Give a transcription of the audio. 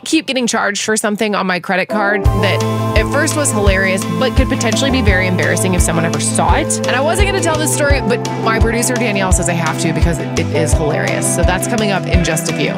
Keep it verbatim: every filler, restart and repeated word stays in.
keep getting charged for something on my credit card that at first was hilarious, but could potentially be very embarrassing if someone ever saw it. And I wasn't going to tell this story, but my producer Danielle says I have to because it, it is hilarious. So that's coming up in just a few.